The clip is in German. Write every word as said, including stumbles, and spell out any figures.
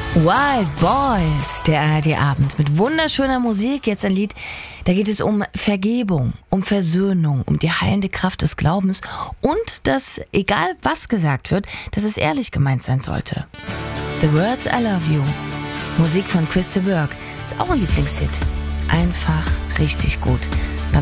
Wild Boys, der A R D-Abend mit wunderschöner Musik. Jetzt ein Lied, da geht es um Vergebung, um Versöhnung, um die heilende Kraft des Glaubens und dass, egal was gesagt wird, dass es ehrlich gemeint sein sollte. The Words I Love You, Musik von Chris de Burgh, ist auch ein Lieblingshit. Einfach richtig gut.